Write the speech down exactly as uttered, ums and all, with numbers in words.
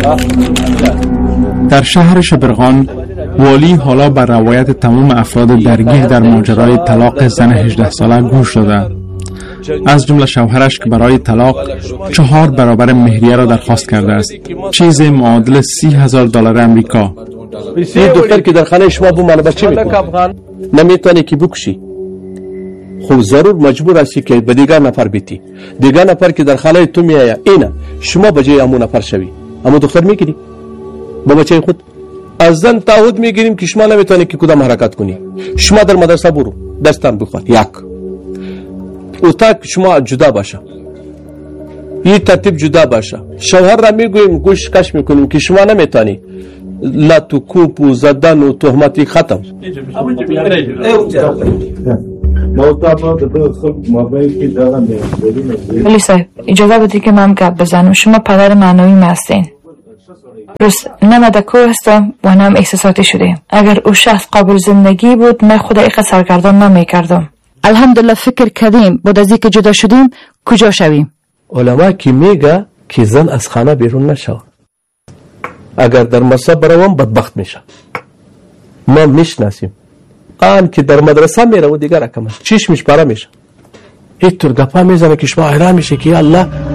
در شهر شبرغان والی حالا بر روایت تمام افراد درگیر در ماجرای طلاق زن هجده ساله گوش داده، از جمله شوهرش که برای طلاق چهار برابر مهریه را درخواست کرده است، چیز معادل سی هزار دلار امریکا. این دختر که در خانه شما بو مال بچه میکنه نمیتونی که بکشی، خب ضرور مجبور هستی که به دیگر نفر بیتی. دیگر نفر که در خانه تو میآید اینه شما بجای امون نفر شوی، اما دختر میگیری با بچه خود. از زن تعهد میگیریم که شما نمیتونی که کدام حرکت کنی. شما در مدرسه برو دستان بخوان، یک اتاق شما جدا باشه، این ترتیب جدا باشه. شوهر را میگوییم گوش کش میکنیم که شما نمیتونی، لط و کوب و زدن و تهمتی ختم. ولی صاحب اجازه بدید که من گپ بزنم. شما پدر معنوی هستین. درست نه مدکو هستم و نه هم احساساتی شدیم. اگر او شخص قابل زندگی بود من خود ایقا سرگردان نمیکردم. الحمدلله فکر کردیم بعد از اینکه جدا شدیم کجا شویم. علما که میگه که زن از خانه بیرون نشود، اگر در مصاب بروم بدبخت میشه. ما میشناسیم آن که در مدرسه میره و دیگر اکمه چشمش پاره میشه، اینطور گپا میزنه که شما حیران میشه که الله